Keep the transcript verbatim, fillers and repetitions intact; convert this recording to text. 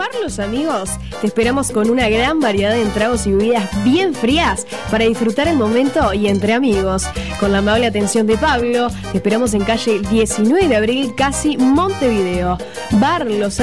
Bar Los Amigos te esperamos con una gran variedad de tragos y bebidas bien frías para disfrutar el momento y entre amigos. Con la amable atención de Pablo, te esperamos en calle diecinueve de abril, casi Montevideo. Bar Los